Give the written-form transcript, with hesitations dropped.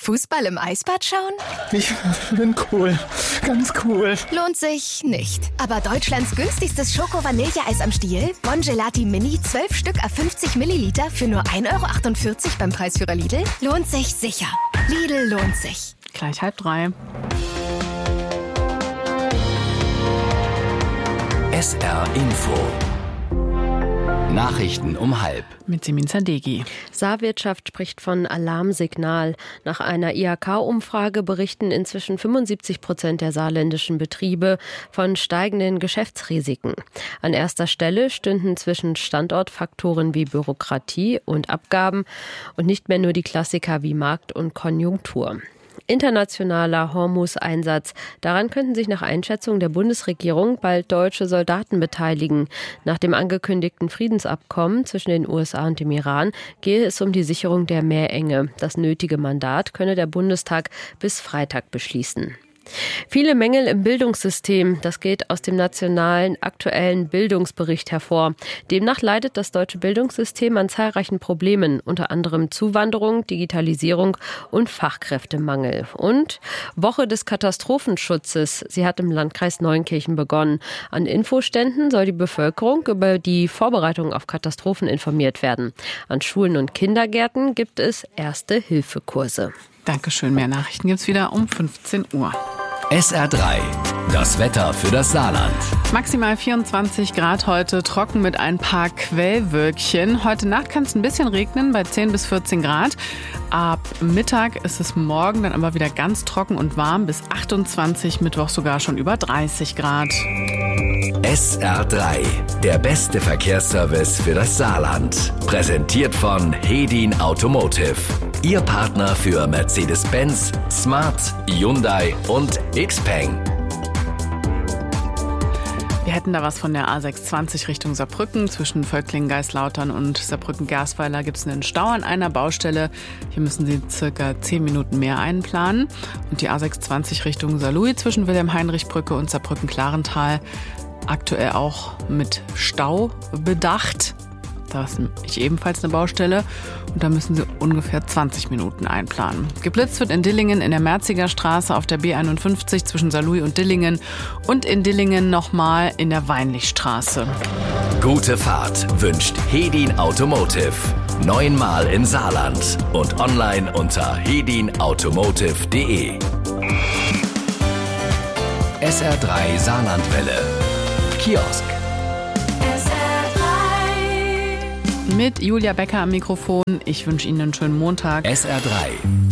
Fußball im Eisbad schauen? Ich bin cool. Ganz cool. Lohnt sich nicht. Aber Deutschlands günstigstes Schoko-Vanilleeis am Stiel? Bon Gelati Mini, 12 Stück à 50 Milliliter für nur 1,48 € beim Preisführer Lidl? Lohnt sich sicher. Lidl lohnt sich. Gleich 2:30. SR Info. Nachrichten um 12:30. Mit Simin Zadegi. Saarwirtschaft spricht von Alarmsignal. Nach einer IHK-Umfrage berichten inzwischen 75% der saarländischen Betriebe von steigenden Geschäftsrisiken. An erster Stelle stünden zwischen Standortfaktoren wie Bürokratie und Abgaben und nicht mehr nur die Klassiker wie Markt und Konjunktur. Internationaler Hormuz-Einsatz. Daran könnten sich nach Einschätzung der Bundesregierung bald deutsche Soldaten beteiligen. Nach dem angekündigten Friedensabkommen zwischen den USA und dem Iran gehe es um die Sicherung der Meerenge. Das nötige Mandat könne der Bundestag bis Freitag beschließen. Viele Mängel im Bildungssystem, das geht aus dem nationalen aktuellen Bildungsbericht hervor. Demnach leidet das deutsche Bildungssystem an zahlreichen Problemen, unter anderem Zuwanderung, Digitalisierung und Fachkräftemangel. Und Woche des Katastrophenschutzes, sie hat im Landkreis Neunkirchen begonnen. An Infoständen soll die Bevölkerung über die Vorbereitung auf Katastrophen informiert werden. An Schulen und Kindergärten gibt es Erste-Hilfe-Kurse. Dankeschön. Mehr Nachrichten gibt's wieder um 15 Uhr. SR3. Das Wetter für das Saarland. Maximal 24 Grad heute, trocken mit ein paar Quellwölkchen. Heute Nacht kann es ein bisschen regnen bei 10 bis 14 Grad. Ab Mittag ist es morgen dann aber wieder ganz trocken und warm bis 28, Mittwoch sogar schon über 30 Grad. SR3. Der beste Verkehrsservice für das Saarland. Präsentiert von Hedin Automotive. Ihr Partner für Mercedes-Benz, Smart, Hyundai und Xpeng. Wir hätten da was von der A620 Richtung Saarbrücken. Zwischen Völklingen-Geislautern und Saarbrücken-Gersweiler gibt es einen Stau an einer Baustelle. Hier müssen Sie circa 10 Minuten mehr einplanen. Und die A620 Richtung Saarlouis zwischen Wilhelm-Heinrich-Brücke und Saarbrücken-Klarental aktuell auch mit Stau bedacht. Da ist ebenfalls eine Baustelle und da müssen Sie ungefähr 20 Minuten einplanen. Geblitzt wird in Dillingen in der Merziger Straße auf der B51 zwischen Saarlouis und Dillingen und in Dillingen nochmal in der Weinlichstraße. Gute Fahrt wünscht Hedin Automotive. 9-mal im Saarland und online unter hedinautomotive.de. SR3 Saarlandwelle. Kiosk. Mit Julia Becker am Mikrofon. Ich wünsche Ihnen einen schönen Montag. SR3.